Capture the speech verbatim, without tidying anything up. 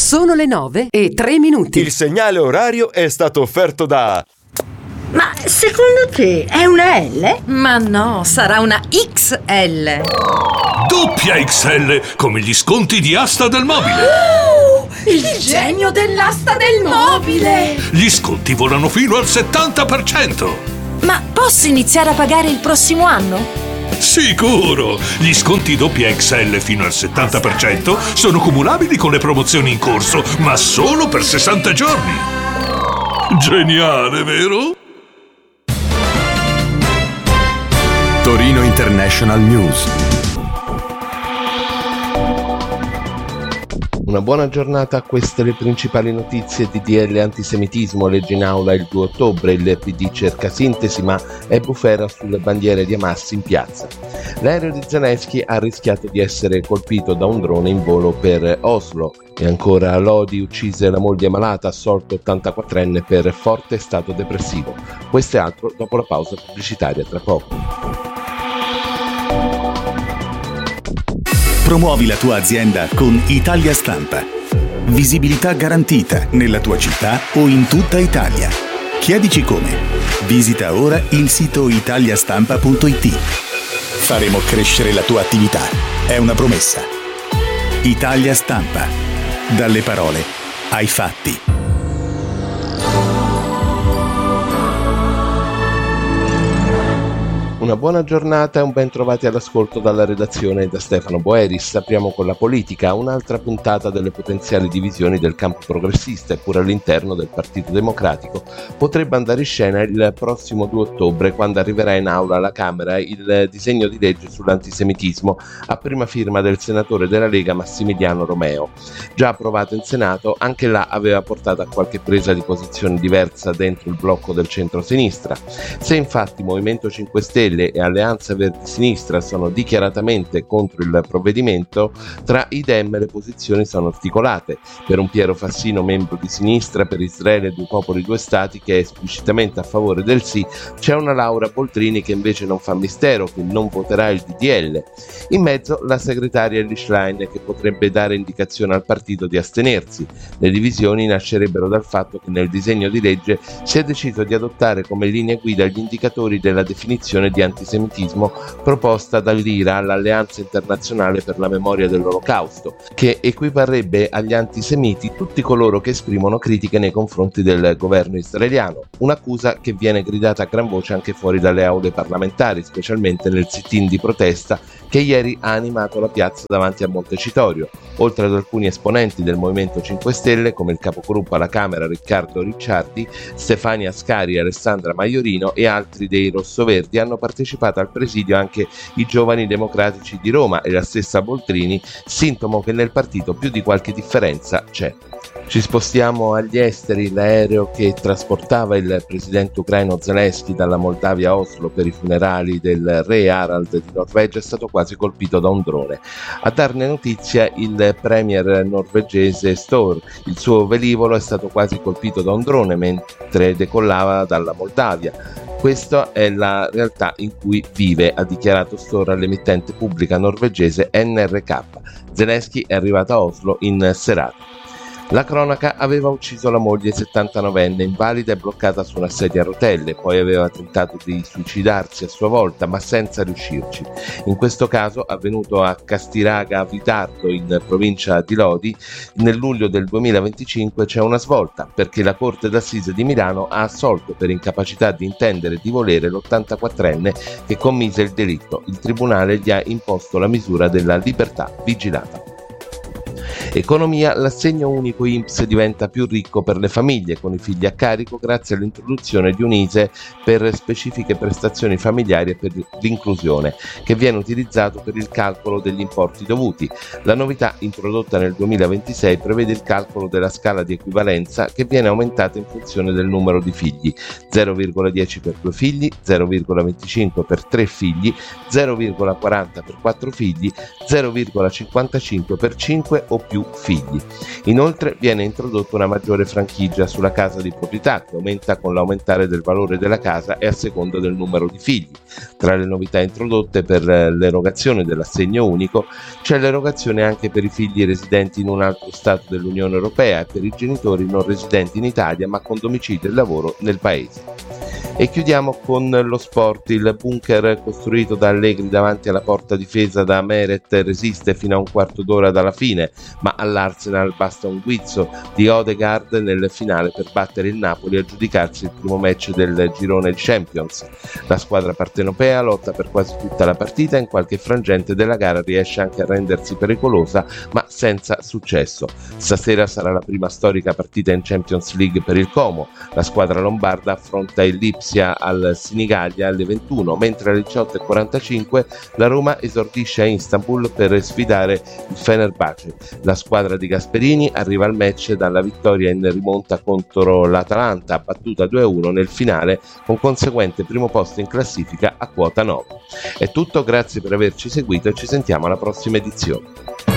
Sono le nove e tre minuti. Il segnale orario è stato offerto da... Ma secondo te è una L? Ma no, sarà una X L. Doppia X L, come gli sconti di Asta del Mobile. Oh, il genio dell'asta del mobile. Gli sconti volano fino al settanta per cento. Ma posso iniziare a pagare il prossimo anno? Sicuro! Gli sconti doppia X L fino al settanta per cento sono cumulabili con le promozioni in corso, ma solo per sessanta giorni. Geniale, vero? Torino International News. Una buona giornata, queste le principali notizie. D D L antisemitismo, legge in aula il due ottobre, il P D cerca sintesi ma è bufera sulle bandiere di Hamas in piazza. L'aereo di Zelensky ha rischiato di essere colpito da un drone in volo per Oslo. E ancora Lodi uccise la moglie malata, assolto ottantaquattrenne per forte stato depressivo. Questo e altro dopo la pausa pubblicitaria, tra poco. Promuovi la tua azienda con Italia Stampa. Visibilità garantita nella tua città o in tutta Italia. Chiedici come. Visita ora il sito italiastampa punto it. Faremo crescere la tua attività. È una promessa. Italia Stampa. Dalle parole ai fatti. Una buona giornata e un ben trovati all'ascolto dalla redazione da Stefano Boeris. Apriamo con la politica, un'altra puntata delle potenziali divisioni del campo progressista, eppure all'interno del Partito Democratico, potrebbe andare in scena il prossimo due ottobre, quando arriverà in aula alla Camera il disegno di legge sull'antisemitismo, a prima firma del senatore della Lega Massimiliano Romeo. Già approvato in Senato, anche là aveva portato a qualche presa di posizione diversa dentro il blocco del centro-sinistra. Se infatti Movimento cinque Stelle e Alleanza Verdi-Sinistra sono dichiaratamente contro il provvedimento, tra i Dem le posizioni sono articolate. Per un Piero Fassino, membro di Sinistra per Israele, due popoli, due stati, che è esplicitamente a favore del sì, c'è una Laura Boldrini che invece non fa mistero, che non voterà il D D L. In mezzo la segretaria Elly Schlein, che potrebbe dare indicazione al partito di astenersi. Le divisioni nascerebbero dal fatto che nel disegno di legge si è deciso di adottare come linee guida gli indicatori della definizione di antisemitismo proposta dall'I R A, l'Alleanza Internazionale per la Memoria dell'Olocausto, che equiparrebbe agli antisemiti tutti coloro che esprimono critiche nei confronti del governo israeliano, un'accusa che viene gridata a gran voce anche fuori dalle aule parlamentari, specialmente nel sit-in di protesta che ieri ha animato la piazza davanti a Montecitorio, oltre ad alcuni esponenti del Movimento cinque Stelle come il capogruppo alla Camera Riccardo Ricciardi, Stefania Ascari e Alessandra Maiorino e altri dei rossoverdi. Hanno partecipato al presidio anche i Giovani Democratici di Roma e la stessa Boldrini, sintomo che nel partito più di qualche differenza c'è. Ci spostiamo agli esteri. L'aereo che trasportava il presidente ucraino Zelensky dalla Moldavia a Oslo per i funerali del re Harald di Norvegia è stato quasi colpito da un drone. A darne notizia il premier norvegese Støre. Il suo velivolo è stato quasi colpito da un drone mentre decollava dalla Moldavia. Questa è la realtà in cui vive, ha dichiarato Støre all'emittente pubblica norvegese N R K. Zelensky è arrivato a Oslo in serata. La cronaca: aveva ucciso la moglie settantanovenne, invalida e bloccata su una sedia a rotelle, poi aveva tentato di suicidarsi a sua volta, ma senza riuscirci. In questo caso, avvenuto a Castiraga Vitardo, in provincia di Lodi, nel luglio del duemilaventicinque, c'è una svolta, perché la Corte d'Assise di Milano ha assolto per incapacità di intendere e di volere l'ottantaquattrenne che commise il delitto. Il tribunale gli ha imposto la misura della libertà vigilata. Economia: l'assegno unico I N P S diventa più ricco per le famiglie con i figli a carico grazie all'introduzione di un I S E E per specifiche prestazioni familiari e per l'inclusione, che viene utilizzato per il calcolo degli importi dovuti. La novità introdotta nel duemilaventisei prevede il calcolo della scala di equivalenza, che viene aumentata in funzione del numero di figli: zero virgola dieci per due figli, zero virgola venticinque per tre figli, zero virgola quaranta per quattro figli, zero virgola cinquantacinque per cinque o più figli. Inoltre viene introdotta una maggiore franchigia sulla casa di proprietà, che aumenta con l'aumentare del valore della casa e a seconda del numero di figli. Tra le novità introdotte per l'erogazione dell'assegno unico c'è l'erogazione anche per i figli residenti in un altro stato dell'Unione Europea e per i genitori non residenti in Italia ma con domicilio e lavoro nel paese. E chiudiamo con lo sport. Il bunker costruito da Allegri davanti alla porta difesa da Meret resiste fino a un quarto d'ora dalla fine, ma all'Arsenal basta un guizzo di Odegaard nel finale per battere il Napoli e aggiudicarsi il primo match del girone Champions. La squadra partenopea lotta per quasi tutta la partita e in qualche frangente della gara riesce anche a rendersi pericolosa, ma senza successo. Stasera sarà la prima storica partita in Champions League per il Como. La squadra lombarda affronta il Lipsia al Sinigallia alle ventuno, mentre alle diciotto e quarantacinque la Roma esordisce a Istanbul per sfidare il Fenerbahce. La squadra di Gasperini arriva al match dalla vittoria in rimonta contro l'Atalanta, battuta due a uno nel finale, con conseguente primo posto in classifica a quota nove. È tutto, grazie per averci seguito e ci sentiamo alla prossima edizione.